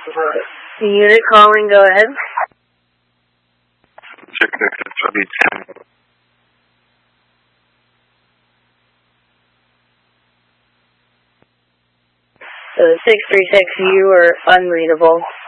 Unit calling, go ahead. Check that. 636, you are unreadable.